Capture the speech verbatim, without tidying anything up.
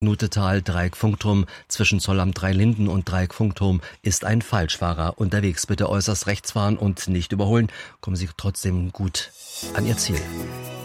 Nutetal, Dreieck-Funkturm, zwischen Zollamt Dreilinden und Dreieck-Funkturm ist ein Falschfahrer unterwegs. Bitte äußerst rechts fahren und nicht überholen. Kommen Sie trotzdem gut an Ihr Ziel.